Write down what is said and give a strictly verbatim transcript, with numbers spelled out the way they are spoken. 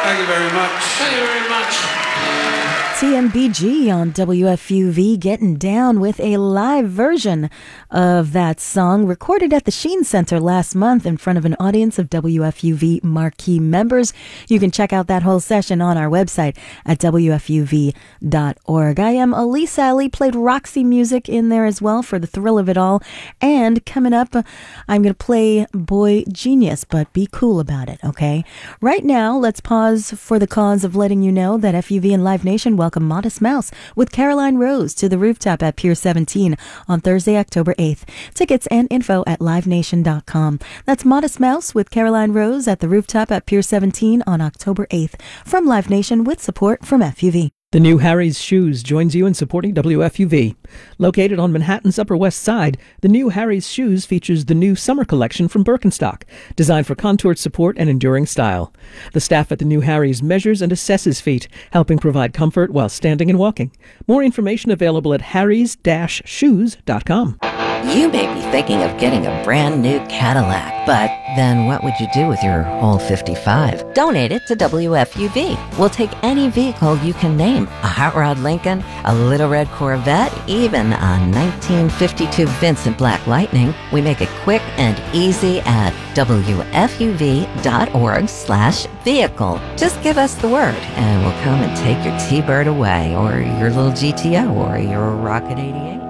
Thank you very much. Thank you very much. T M B G on W F U V getting down with a live version of that song recorded at the Sheen Center last month in front of an audience of W F U V marquee members. You can check out that whole session on our website at W F U V dot org. I am Elise Alley, played Roxy music in there as well for the thrill of it all. And coming up, uh, I'm going to play Boy Genius, but be cool about it, okay? Right now, let's pause for the cause of letting you know that F U V and Live Nation welcome Modest Mouse with Caroline Rose to the rooftop at Pier seventeen on Thursday, October eighth. Tickets and info at live nation dot com. That's Modest Mouse with Caroline Rose at the rooftop at Pier seventeen on October eighth from Live Nation with support from F U V. The new Harry's Shoes joins you in supporting W F U V. Located on Manhattan's Upper West Side, the new Harry's Shoes features the new summer collection from Birkenstock, designed for contoured support and enduring style. The staff at the new Harry's measures and assesses feet, helping provide comfort while standing and walking. More information available at harrys dash shoes dot com. You may be thinking of getting a brand new Cadillac, but then what would you do with your whole fifty-five? Donate it to W F U V. We'll take any vehicle you can name. A hot rod Lincoln, a little red Corvette, even a nineteen fifty-two Vincent Black Lightning. We make it quick and easy at W F U V dot org slash vehicle. Just give us the word and we'll come and take your T-Bird away, or your little G T O, or your Rocket eighty-eight.